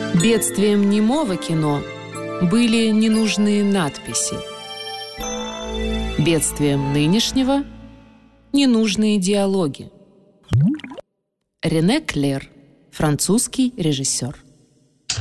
Бедствием немого кино были ненужные надписи. Бедствием нынешнего – ненужные диалоги. Рене Клер, французский режиссер.